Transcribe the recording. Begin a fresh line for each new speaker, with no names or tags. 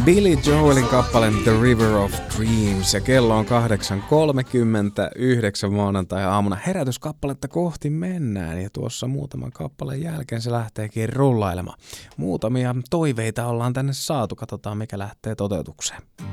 Billy Joelin kappaleen The River of Dreams ja kello on 8.39 maanantai-aamuna. Herätyskappaletta kohti mennään ja tuossa muutaman kappaleen jälkeen se lähteekin rullailemaan. Muutamia toiveita ollaan tänne saatu, katsotaan mikä lähtee toteutukseen.